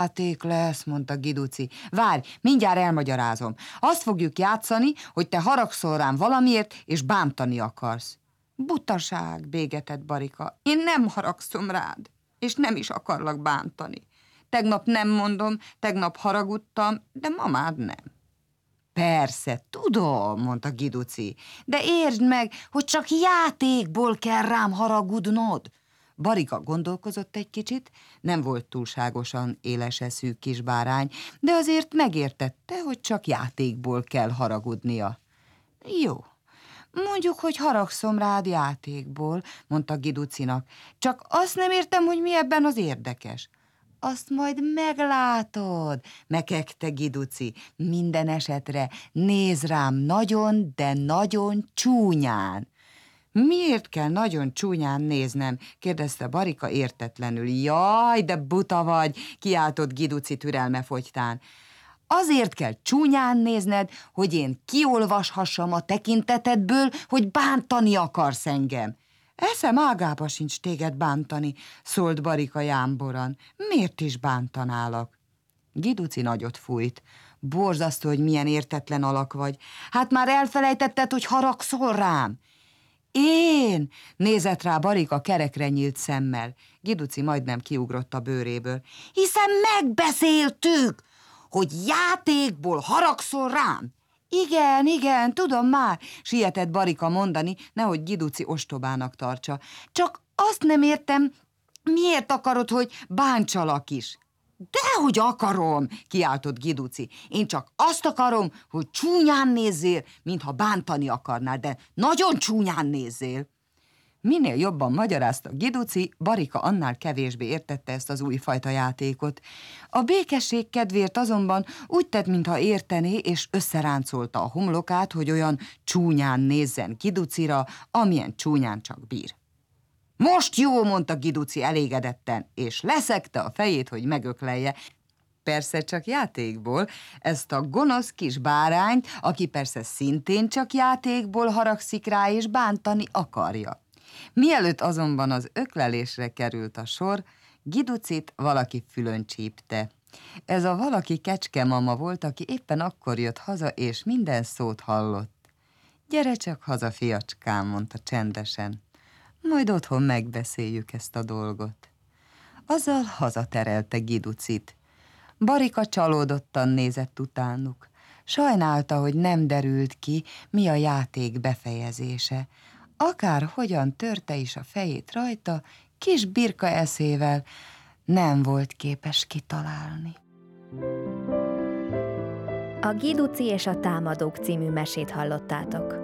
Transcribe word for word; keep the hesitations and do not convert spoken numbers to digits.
Játék lesz, mondta Giduci. Várj, mindjárt elmagyarázom. Azt fogjuk játszani, hogy te haragszol rám valamiért, és bántani akarsz. Butaság, bégetett Barika. Én nem haragszom rád, és nem is akarlak bántani. Tegnap nem mondom, tegnap haragudtam, de ma már nem. Persze, tudom, mondta Giduci, de értsd meg, hogy csak játékból kell rám haragudnod. Barika gondolkozott egy kicsit, nem volt túlságosan éles eszű kis bárány, de azért megértette, hogy csak játékból kell haragudnia. Jó, mondjuk, hogy haragszom rád játékból, mondta Giducinak, csak azt nem értem, hogy mi ebben az érdekes. Azt majd meglátod, mekegte Giduci. Minden esetre nézz rám nagyon, de nagyon csúnyán. Miért kell nagyon csúnyán néznem? Kérdezte Barika értetlenül. Jaj, de buta vagy, kiáltott Giduci türelme fogytán. Azért kell csúnyán nézned, hogy én kiolvashassam a tekintetedből, hogy bántani akarsz engem. Eszem ágába sincs téged bántani, szólt Barika jámboran. Miért is bántanálak? Giduci nagyot fújt. Borzasztó, hogy milyen értetlen alak vagy. Hát már elfelejtetted, hogy haragszol rám? Én? Nézett rá Barika kerekre nyílt szemmel. Giduci majdnem kiugrott a bőréből. Hiszen megbeszéltük, hogy játékból haragszol rám. Igen, igen, tudom már, sietett Barika mondani, nehogy Giduci ostobának tartsa. Csak azt nem értem, miért akarod, hogy bántsalak is? Dehogy akarom, kiáltott Giduci. Én csak azt akarom, hogy csúnyán nézzél, mintha bántani akarnál, de nagyon csúnyán nézzél. Minél jobban magyarázta Giduci, Barika annál kevésbé értette ezt az újfajta játékot. A békesség kedvéért azonban úgy tett, mintha értené, és összeráncolta a homlokát, hogy olyan csúnyán nézzen Giducira, amilyen csúnyán csak bír. Most jó, mondta Giduci elégedetten, és leszegte a fejét, hogy megöklelje. Persze csak játékból, ezt a gonosz kis bárányt, aki persze szintén csak játékból haragszik rá, és bántani akarja. Mielőtt azonban az öklelésre került a sor, Giducit valaki fülön csípte. Ez a valaki Kecskemama volt, aki éppen akkor jött haza, és minden szót hallott. Gyere csak haza, fiacskám, mondta csendesen. Majd otthon megbeszéljük ezt a dolgot. Azzal hazaterelte Giducit. Barika csalódottan nézett utánuk. Sajnálta, hogy nem derült ki, mi a játék befejezése. Akár hogyan törte is a fejét rajta, kis birka eszével nem volt képes kitalálni. A Giduci és a támadók című mesét hallottátok.